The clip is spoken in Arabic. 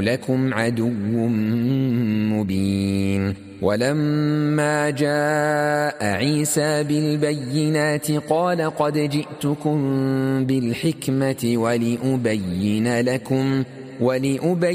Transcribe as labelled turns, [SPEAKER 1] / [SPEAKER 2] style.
[SPEAKER 1] لكم عدو مبين. ولما جاء عيسى بالبينات قال قد جئتكم بالحكمة ولأبين